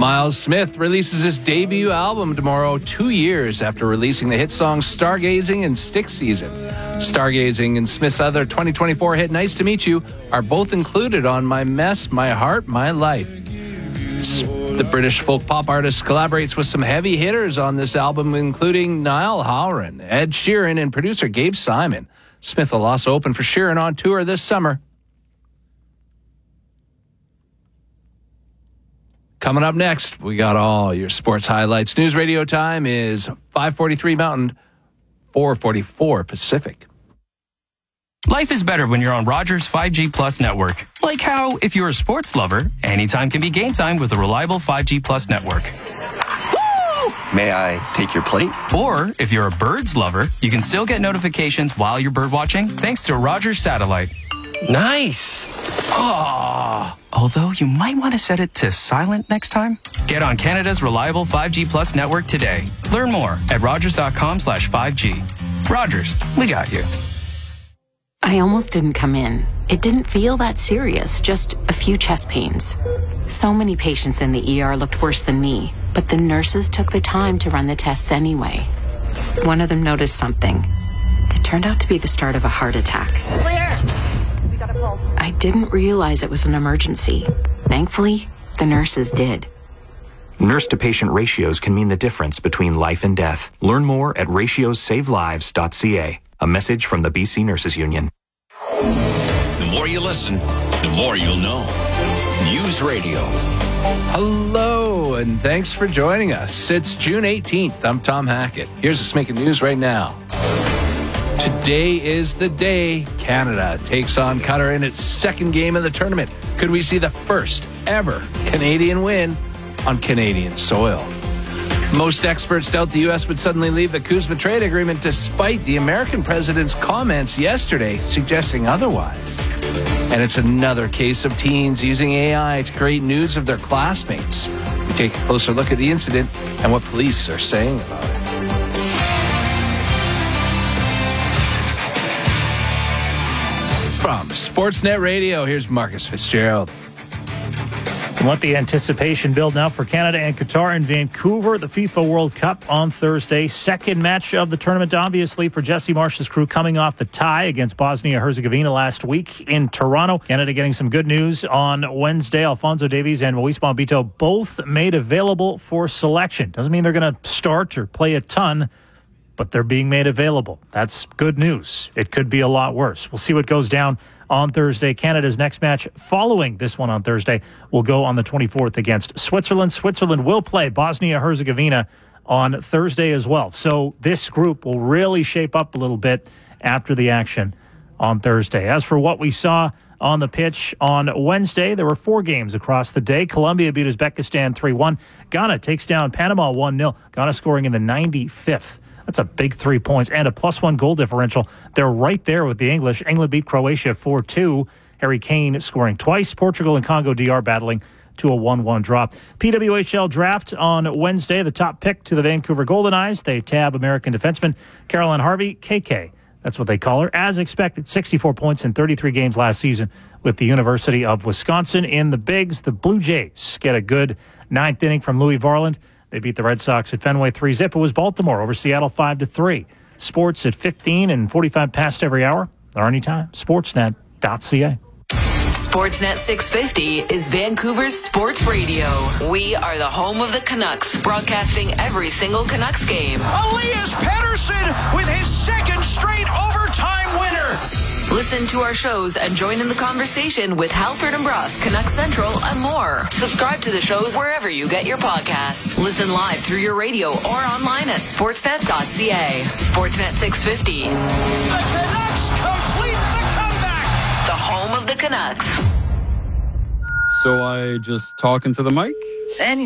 Miles Smith releases his debut album tomorrow, 2 years after releasing the hit songs Stargazing and Stick Season. Stargazing and Smith's other 2024 hit Nice to Meet You are both included on My Mess, My Heart, My Life. The British folk pop artist collaborates with some heavy hitters on this album, including Niall Horan, Ed Sheeran, and producer Gabe Simon. Smith will also open for Sheeran on tour this summer. Coming up next, we got all your sports highlights. News radio time is 5:43 Mountain, 4:44 Pacific. Life is better when you're on Rogers 5G Plus network. Like how, if you're a sports lover, anytime can be game time with a reliable 5G Plus network. Woo! May I take your plate? Or, if you're a birds lover, you can still get notifications while you're bird watching thanks to Rogers Satellite. Nice. Oh. Although you might want to set it to silent next time. Get on Canada's reliable 5G Plus network today. Learn more at rogers.com/5G. Rogers, we got you. I almost didn't come in. It didn't feel that serious, just a few chest pains. So many patients in the ER looked worse than me, but the nurses took the time to run the tests anyway. One of them noticed something. It turned out to be the start of a heart attack. Clear. We got a pulse. I didn't realize it was an emergency. Thankfully, the nurses did. Nurse-to-patient ratios can mean the difference between life and death. Learn more at ratiosavelives.ca. A message from the BC Nurses Union. The more you listen, the more you'll know. News Radio. Hello, and thanks for joining us. It's June 18th. I'm Tom Hackett. Here's what's making news right now. Today is the day Canada takes on Qatar in its second game of the tournament. Could we see the first ever Canadian win on Canadian soil? Most experts doubt the U.S. would suddenly leave the CUSMA trade agreement despite the American president's comments yesterday suggesting otherwise. And it's another case of teens using AI to create nudes of their classmates. We take a closer look at the incident and what police are saying about it. From Sportsnet Radio, here's Marcus Fitzgerald. Let the anticipation build now for Canada and Qatar in Vancouver, the FIFA World Cup on Thursday. Second match of the tournament, obviously, for Jesse Marsh's crew coming off the tie against Bosnia-Herzegovina last week in Toronto. Canada getting some good news on Wednesday. Alphonso Davies and Moise Bombito both made available for selection. Doesn't mean they're going to start or play a ton, but they're being made available. That's good news. It could be a lot worse. We'll see what goes down on Thursday. Canada's next match following this one on Thursday will go on the 24th against Switzerland. Switzerland will play Bosnia-Herzegovina on Thursday as well. So this group will really shape up a little bit after the action on Thursday. As for what we saw on the pitch on Wednesday, there were 4 games across the day. Colombia beat Uzbekistan 3-1. Ghana takes down Panama 1-0. Ghana scoring in the 95th. That's a big 3 points and a +1 goal differential. They're right there with the English. England beat Croatia 4-2. Harry Kane scoring twice. Portugal and Congo DR battling to a 1-1 draw. PWHL draft on Wednesday. The top pick to the Vancouver Golden Eyes. They tab American defenseman Caroline Harvey, KK. That's what they call her. As expected, 64 points in 33 games last season with the University of Wisconsin. In the Bigs, the Blue Jays get a good 9th inning from Louis Varland. They beat the Red Sox at Fenway 3-0. It was Baltimore over Seattle 5-3. Sports at 15 and 45 past every hour or anytime. Sportsnet.ca. Sportsnet 650 is Vancouver's sports radio. We are the home of the Canucks, broadcasting every single Canucks game. Elias Pettersson with his second straight overtime winner. Listen to our shows and join in the conversation with Halford and Brough, Canucks Central, and more. Subscribe to the shows wherever you get your podcasts. Listen live through your radio or online at sportsnet.ca. Sportsnet 650. The Canucks complete the comeback. The home of the Canucks. So I just talk into the mic?